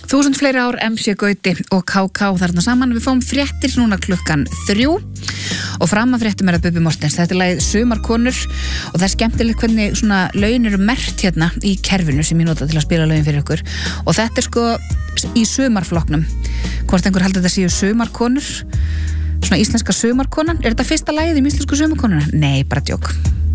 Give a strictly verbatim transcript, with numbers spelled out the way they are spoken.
Þúsund fleiri ár, M C Gauti og K K þarna saman. Við fáum fréttir núna klukkan þrjú og fram að fréttum er að Bubbi Mortens. Þetta er lagið Sumarkonur og það er skemmtilegt hvernig svona lögin eru merkt hérna í kerfinu sem ég nota til að spila lögin fyrir ykkur. Og þetta er sko í sumarflokknum. Hvort einhver heldur þetta séu sumarkonur, svona íslenska sumarkonan. Er þetta fyrsta lagið um íslensku sumarkonuna? Nei, bara djók.